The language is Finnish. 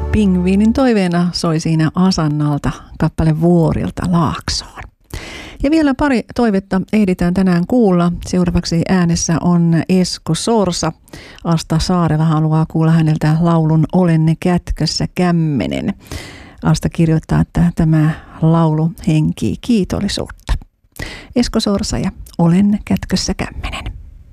Pingviinin toiveena soi siinä Asannalta kappale Vuorilta Laaksoon. Ja vielä pari toivetta ehditään tänään kuulla. Seuraavaksi äänessä on Esko Sorsa. Asta Saarela haluaa kuulla häneltä laulun Olen kätkössä kämmenen. Asta kirjoittaa, että tämä laulu henkii kiitollisuutta. Esko Sorsa ja Olen kätkössä kämmenen.